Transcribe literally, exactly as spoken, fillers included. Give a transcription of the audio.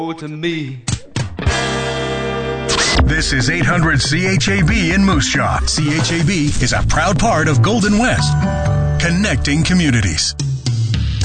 to me. This is eight hundred C H A B in Moose Jaw. C H A B is a proud part of Golden West, connecting communities.